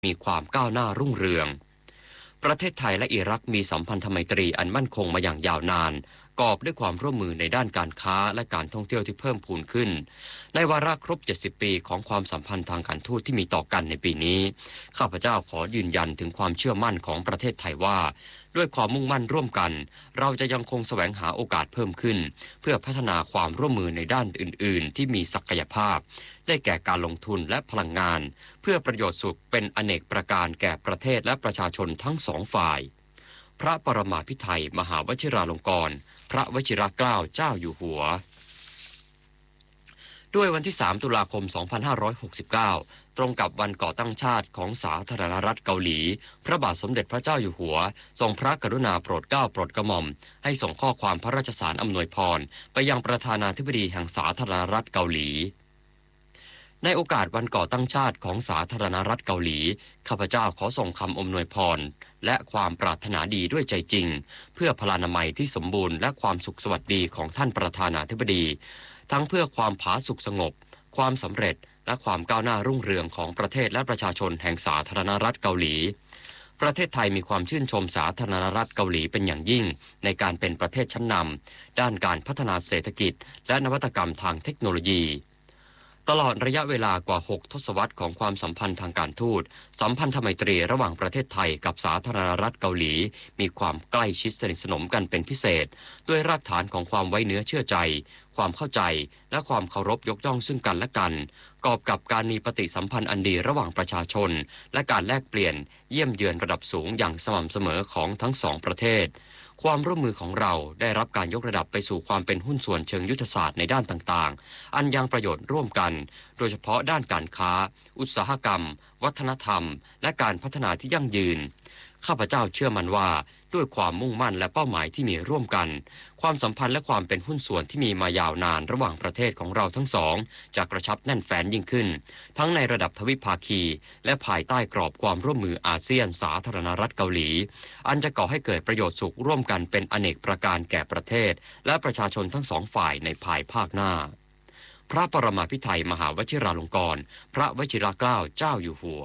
มีความก้าวหน้ารุ่งเรืองประเทศไทยและอิรักมีสัมพันธไมตรีอันมั่นคงมาอย่างยาวนานกอบด้วยความร่วมมือในด้านการค้าและการท่องเที่ยวที่เพิ่มพูนขึ้นในวาระครบ70 ปีของความสัมพันธ์ทางการทูตที่มีต่อกันในปีนี้ข้าพเจ้าขอยืนยันถึงความเชื่อมั่นของประเทศไทยว่าด้วยความมุ่งมั่นร่วมกันเราจะยังคงแสวงหาโอกาสเพิ่มขึ้นเพื่อพัฒนาความร่วมมือในด้านอื่นๆที่มีศักยภาพได้แก่การลงทุนและพลังงานเพื่อประโยชน์สุขเป็นอเนกประการแก่ประเทศและประชาชนทั้งสองฝ่ายพระปรมาภิไธยมหาวชิราลงกรณ์พระวชิรเกล้าเจ้าอยู่หัวด้วยวันที่3 ตุลาคม 2569 ตรงกับวันก่อตั้งชาติของสาธารณรัฐเกาหลีพระบาทสมเด็จพระเจ้าอยู่หัวทรงพระกรุณาโปรดเกล้าโปรดกระหม่อมให้ส่งข้อความพระราชสารอำนวยพรไปยังประธานาธิบดีแห่งสาธารณรัฐเกาหลีในโอกาสวันก่อตั้งชาติของสาธารณรัฐเกาหลีข้าพเจ้าขอส่งคำอำนวยพรและความปรารถนาดีด้วยใจจริงเพื่อพลานามัยที่สมบูรณ์และความสุขสวัสดีของท่านประธานาธิบดีทั้งเพื่อความผาสุกสงบความสำเร็จและความก้าวหน้ารุ่งเรืองของประเทศและประชาชนแห่งสาธารณรัฐเกาหลีประเทศไทยมีความชื่นชมสาธารณรัฐเกาหลีเป็นอย่างยิ่งในการเป็นประเทศชั้นนำด้านการพัฒนาเศรษฐกิจและนวัตกรรมทางเทคโนโลยีตลอดระยะเวลากว่า6 ทศวรรษของความสัมพันธ์ทางการทูตสัมพันธไมตรีระหว่างประเทศไทยกับสาธารณรัฐเกาหลีมีความใกล้ชิดสนิทสนมกันเป็นพิเศษด้วยรากฐานของความไว้เนื้อเชื่อใจความเข้าใจและความเคารพยกย่องซึ่งกันและกันกอบกับการมีปฏิสัมพันธ์อันดีระหว่างประชาชนและการแลกเปลี่ยนเยี่ยมเยือนระดับสูงอย่างสม่ำเสมอของทั้งสองประเทศความร่วมมือของเราได้รับการยกระดับไปสู่ความเป็นหุ้นส่วนเชิงยุทธศาสตร์ในด้านต่างๆอันยังประโยชน์ร่วมกันโดยเฉพาะด้านการค้าอุตสาหกรรมวัฒนธรรมและการพัฒนาที่ยั่งยืนข้าพเจ้าเชื่อมั่นว่าด้วยความมุ่งมั่นและเป้าหมายที่มีร่วมกันความสัมพันธ์และความเป็นหุ้นส่วนที่มีมายาวนานระหว่างประเทศของเราทั้งสองจะกระชับแน่นแฟ้นยิ่งขึ้นทั้งในระดับทวิภาคีและภายใต้กรอบความร่วมมืออาเซียนสาธารณรัฐเกาหลีอันจะก่อให้เกิดประโยชน์สุขร่วมกันเป็นอเนกประการแก่ประเทศและประชาชนทั้งสองฝ่ายในภายภาคหน้าพระปรมาภิไธยมหาวชิราลงกรณ์พระวชิรเกล้าเจ้าอยู่หัว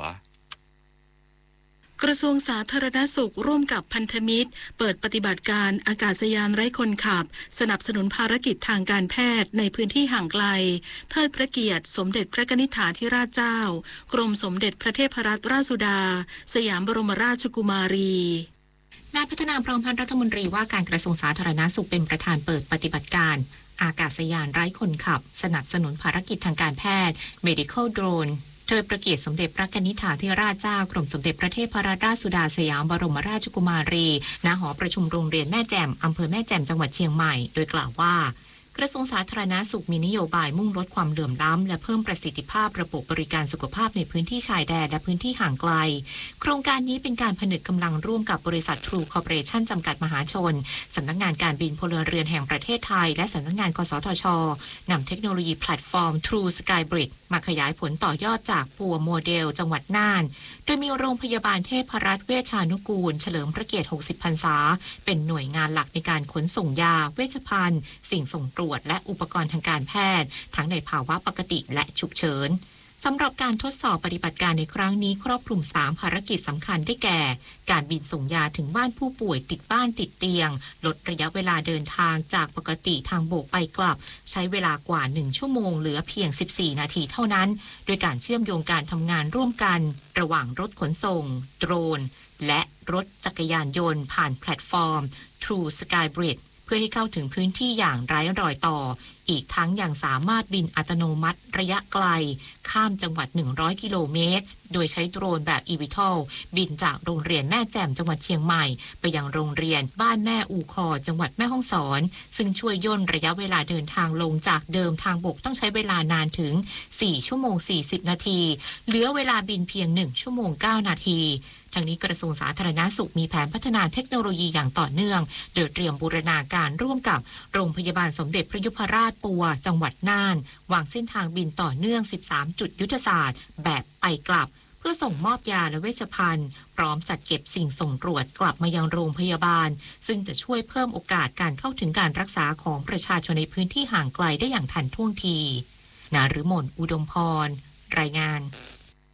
กระทรวงสาธารณสุขร่วมกับพันธมิตรเปิดปฏิบัติการอากาศยานไร้คนขับสนับสนุนภารกิจทางการแพทย์ในพื้นที่ห่างไกลเทิดพระเกียรติสมเด็จพระนิธิฐาธิราชเจ้ากรมสมเด็จพระเทพรัตนราชสุดาสยามบรมราชกุมารีนายพัฒนาพร้อมพันธ์รัฐมนตรีว่าการกระทรวงสาธารณสุขเป็นประธานเปิดปฏิบัติการอากาศยานไร้คนขับสนับสนุนภารกิจทางการแพทย์ Medical Droneเทิดพระเกียรติสมเด็จพระนิธิฐาธิราชเจ้ากรมสมเด็จพระเทพรัตนราชสุดาสยามบรมราชกุมารีณหอประชุมโรงเรียนแม่แจ่มอำเภอแม่แจ่มจังหวัดเชียงใหม่โดยกล่าวว่ากระทรวงสาธารณสุขมีนโยบายมุ่งลดความเหลื่อมล้ำและเพิ่มประสิทธิภาพระบบบริการสุขภาพในพื้นที่ชายแดนและพื้นที่ห่างไกลโครงการนี้เป็นการผนึกกำลังร่วมกับบริษัท True Corporation จำกัดมหาชนสำนักงานการบินพลเรือนแห่งประเทศไทยและสำนักงานกสทช.นำเทคโนโลยีแพลตฟอร์ม True Skybridge มาขยายผลต่อยอดจากปัวโมเดลจังหวัดน่านโดยมีโรงพยาบาลเทพรัตน์เวชานุกูลเฉลิมพระเกียรติ60 พรรษาเป็นหน่วยงานหลักในการขนส่งยาเวชภัณฑ์สิ่งส่งตรวจและอุปกรณ์ทางการแพทย์ทั้งในภาวะปกติและฉุกเฉินสำหรับการทดสอบปฏิบัติการในครั้งนี้ครอบคลุม3ภารกิจสำคัญได้แก่การบินส่งยาถึงบ้านผู้ป่วยติดบ้านติดเตียงลดระยะเวลาเดินทางจากปกติทางบกไปกลับใช้เวลากว่า1 ชั่วโมงเหลือเพียง14 นาทีเท่านั้นโดยการเชื่อมโยงการทำงานร่วมกันระหว่างรถขนส่งโดรนและรถจักรยานยนต์ผ่านแพลตฟอร์ม True Skybridge เพื่อให้เข้าถึงพื้นที่อย่างไร้รอยต่ออีกทั้งยังสามารถบินอัตโนมัติระยะไกลข้ามจังหวัด100 กิโลเมตรโดยใช้โดรนแบบ eVTOL บินจากโรงเรียนแม่แจ่มจังหวัดเชียงใหม่ไปยังโรงเรียนบ้านแม่อูคอจังหวัดแม่ฮ่องสอนซึ่งช่วยย่นระยะเวลาเดินทางลงจากเดิมทางบกต้องใช้เวลานานถึง4 ชั่วโมง 40 นาทีเหลือเวลาบินเพียง1 ชั่วโมง 9 นาทีทางนี้กระทรวงสาธารณสุขมีแผนพัฒนาเทคโนโลยีอย่างต่อเนื่องโดยเตรียมบูรณาการร่วมกับโรงพยาบาลสมเด็จพระยุพราชปัวจังหวัดน่านวางเส้นทางบินต่อเนื่อง13 จุดยุทธศาสตร์แบบไปกลับเพื่อส่งมอบยาและเวชภัณฑ์พร้อมจัดเก็บสิ่งส่งตรวจกลับมายังโรงพยาบาลซึ่งจะช่วยเพิ่มโอกาสการเข้าถึงการรักษาของประชาชนในพื้นที่ห่างไกลได้อย่างทันท่วงทีนฤมลอุดมพรรายงาน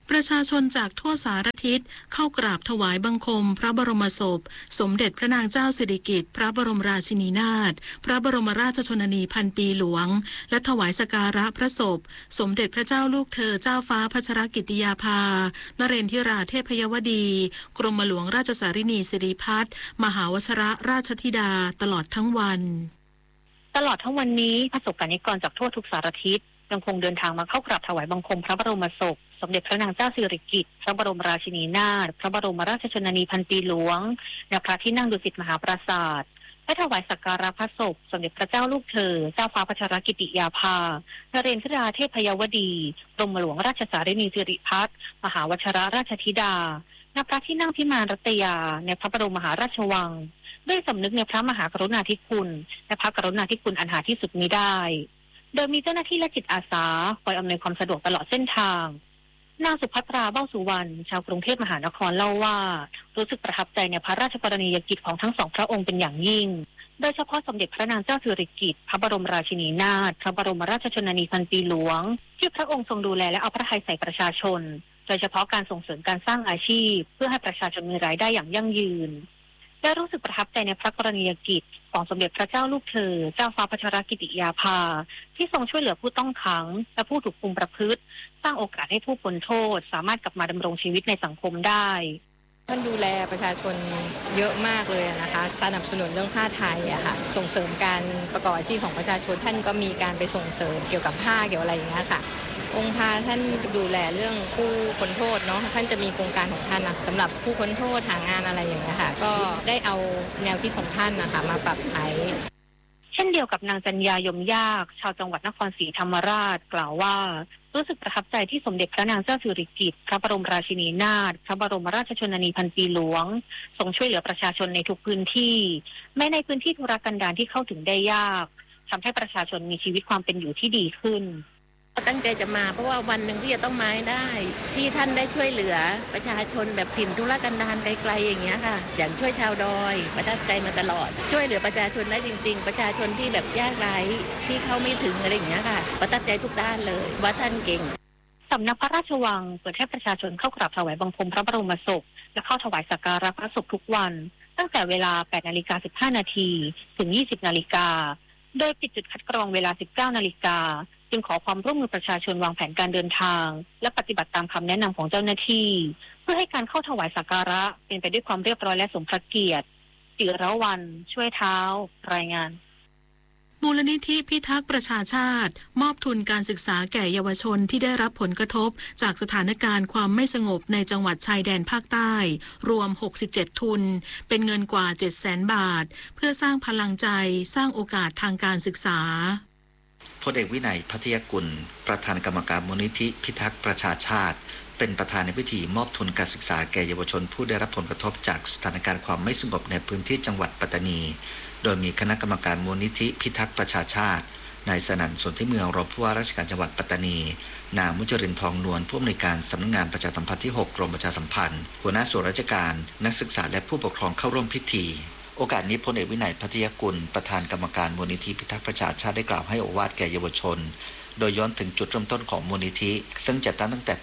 ประชาชนจากทั่วสารทิศเข้ากราบถวายบังคมพระบรมศพสมเด็จพระนางเจ้าสิริกิติ์พระบรมราชินีนาถพระบรมราชชนนีพันปีหลวงและถวายสักการะพระศพสมเด็จพระเจ้าลูกเธอเจ้าฟ้าพัชรกิติยาภานเรนทิราเทพยวดีกรมหลวงราชสารินีสิริพัฒน์มหาวชิรราชธิดาตลอดทั้งวันนี้ประสบกนิกรจากทั่วทุกสารทิศยังคงเดินทางมาเข้ากราบถวายบังคมพระบรมศพสมเด็จพระนางเจ้าสิริกิติ์พระบรมราชินีนาถพระบรมราชชนนีพันปีหลวงณพระที่นั่งดุสิตมหาปราสาทและถวายสักการะพระศพสมเด็จพระเจ้าลูกเธอเจ้าฟ้าพัชรกิติยาภานเรนทราเทพยวดีกรมหลวงราชสารินีสิริพัฒน์มหาวชิรราชธิดาณพระที่นั่งพิมานรัตยาในพระบรมมหาราชวังด้วยสำนึกในพระมหากรุณาธิคุณและพระกรุณาธิคุณอันหาที่สุดมิได้โดยมีเจ้าหน้าที่และจิตอาสาคอยอำนวยความสะดวกตลอดเส้นทางนางสุภัทราเบ้าสุวรรณชาวกรุงเทพมหานครเล่าว่ารู้สึกประทับใจในพระราชกรณียกิจของทั้งสองพระองค์เป็นอย่างยิ่งโดยเฉพาะสมเด็จพระนางเจ้าสิริกิติ์พระบรมราชินีนาถพระบรมราชชนนีพันปีหลวงที่พระองค์ทรงดูแลและเอาพระทัยใส่ประชาชนโดยเฉพาะการส่งเสริมการสร้างอาชีพเพื่อให้ประชาชนมีรายได้อย่างยั่งยืนและรู้สึกประทับใจในพระกรณียกิจของสมเด็จพระเจ้าลูกเธอเจ้าฟ้าพัชรกิติยาภาที่ทรงช่วยเหลือผู้ต้องขังและผู้ถูกคุมประพฤติสร้างโอกาสให้ผู้พ้นโทษสามารถกลับมาดำรงชีวิตในสังคมได้ท่านดูแลประชาชนเยอะมากเลยนะคะสนับสนุนเรื่องผ้าไทยอะค่ะส่งเสริมการประกอบอาชีพของประชาชนท่านก็มีการไปส่งเสริมเกี่ยวกับผ้าเกี่ยวอะไรอย่างเงี้ยค่ะองค์พาท่านดูแลเรื่องผู้พ้นโทษเนาะท่านจะมีโครงการของท่านสำหรับผู้พ้นโทษหางานอะไรอย่างเงี้ยค่ะก็ได้เอาแนวคิดของท่านนะคะมาปรับใช้เช่นเดียวกับนางจัญญายมยากชาวจังหวัดนครศรีธรรมราชกล่าวว่ารู้สึกประทับใจที่สมเด็จพระนางเจ้าสิริกิติ์พระบรมราชินีนาถพระบรมราชชนนีพันปีหลวงทรงช่วยเหลือประชาชนในทุกพื้นที่แม้ในพื้นที่ทุรกันดารที่เข้าถึงได้ยากทำให้ประชาชนมีชีวิตความเป็นอยู่ที่ดีขึ้นตั้งใจจะมาเพราะว่าวันหนึ่งที่จะต้องมาได้ที่ท่านได้ช่วยเหลือประชาชนแบบถิ่นทุรกันดารไกลๆอย่างเงี้ยค่ะอย่างช่วยชาวดอยประทับใจมาตลอดช่วยเหลือประชาชนได้จริงๆประชาชนที่แบบยากไร้ที่เข้าไม่ถึงอะไรอย่างเงี้ยค่ะประทับใจทุกด้านเลยว่าท่านเก่งสำนักพระราชวังเปิดให้ประชาชนเข้ากราบถวายบังคมพระบรมศพและเข้าถวายสักการะพระศพทุกวันตั้งแต่เวลา 8:15 น.ถึง 20:00 น.โดยปิดจุดคัดกรองเวลา 19:00 น.จึงขอความร่วมมือประชาชนวางแผนการเดินทางและปฏิบัติตามคำแนะนำของเจ้าหน้าที่เพื่อให้การเข้าถวายสักการะเป็นไปด้วยความเรียบร้อยและสมพระเกียรติจิรวรรณช่วยเท้ารายงานมูลนิธิพิทักษ์ประชาชาติมอบทุนการศึกษาแก่เยาวชนที่ได้รับผลกระทบจากสถานการณ์ความไม่สงบในจังหวัดชายแดนภาคใต้รวม67ทุนเป็นเงินกว่า 700,000 บาทเพื่อสร้างพลังใจสร้างโอกาสทางการศึกษาพลเอกวินัยพัทยกุลประธานกรรมการมูลนิธิพิทักษ์ประชาชาติเป็นประธานในพิธีมอบทุนการศึกษาแก่เยาวชนผู้ได้รับผลกระทบจากสถานการณ์ความไม่สงบในพื้นที่จังหวัดปัตตานีโดยมีคณะกรรมการมูลนิธิพิทักษ์ประชาชาตินายสนั่นสนธิเมืองรองผู้ว่าราชการจังหวัดปัตตานีนางมุจรินทองนวลผู้อำนวยการสำนักงานประชาสัมพันธ์ที่6กรมประชาสัมพันธ์หัวหน้าส่วนราชการนักศึกษาและผู้ปกครองเข้าร่วมพิธีโอกาสนี้พลเอกวินัยพัทยกุลประธานกรรมการมูลนิธิพิทักษ์ประชาชาติได้กล่าวให้โอวาทแก่เยาวชนโดยย้อนถึงจุดเริ่มต้นของมูลนิธิซึ่งจัดตั้งแต่ปี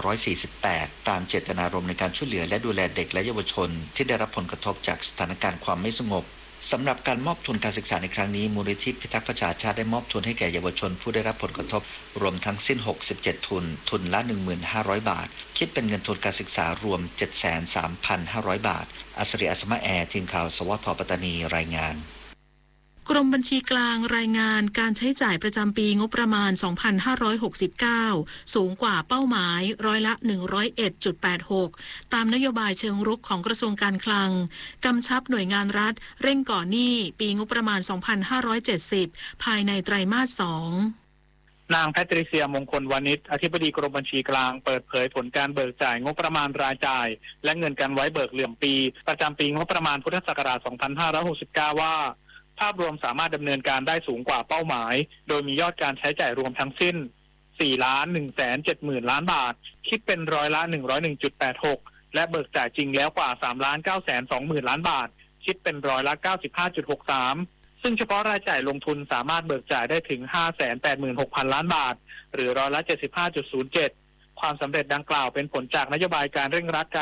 2548 ตามเจตนารมณ์ในการช่วยเหลือและดูแลเด็กและเยาวชนที่ได้รับผลกระทบจากสถานการณ์ความไม่สงบสำหรับการมอบทุนการศึกษาในครั้งนี้มูลนิธิพิทักษ์ประชาชาติได้มอบทุนให้แก่เยาวชนผู้ได้รับผลกระทบรวมทั้งสิ้น67ทุนละ 1,500 บาทคิดเป็นเงินทุนการศึกษารวม 73,500 บาทอัศริอัศมะแอร์ทีมข่าวสวท.ปัตตานีรายงานกรมบัญชีกลางรายงานการใช้จ่ายประจำปีงบประมาณ 2569 สูงกว่าเป้าหมายร้อยละ 101.86 ตามนโยบายเชิงรุกของกระทรวงการคลังกำชับหน่วยงานรัฐเร่งก่อหนี้ปีงบประมาณ 2570 ภายในไตรมาส 2 นางแพทริเซียมงคลวานิชอธิบดีกรมบัญชีกลางเปิดเผยผลการเบิกจ่ายงบประมาณรายจ่ายและเงินการไว้เบิกเหลื่อมปีประจำปีงบประมาณพุทธศักราช 2569 ว่าภาพรวมสามารถดำเนินการได้สูงกว่าเป้าหมายโดยมียอดการใช้จ่ายรวมทั้งสิ้น 4,170,000 ล้านบาทคิดเป็นร้อยละ 101.86 และเบิกจ่ายจริงแล้วกว่า 3,920,000 ล้านบาทคิดเป็นร้อยละ 95.63 ซึ่งเฉพาะรายจ่ายลงทุนสามารถเบิกจ่ายได้ถึง 586,000 ล้านบาทหรือร้อยละ 75.07 คความสำเร็จดังกล่าวเป็นผลจากนโยบายการเร่งรัด